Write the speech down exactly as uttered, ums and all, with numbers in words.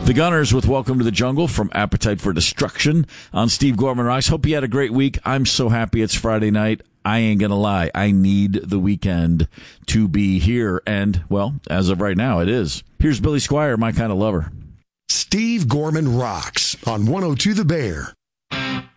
The Gunners with Welcome to the Jungle from Appetite for Destruction on Steve Gorman Rocks. Hope you had a great week. I'm so happy it's Friday night. I ain't going to lie. I need the weekend to be here. And, well, as of right now, it is. Here's Billy Squier, My Kind of Lover. Steve Gorman Rocks on one oh two The Bear.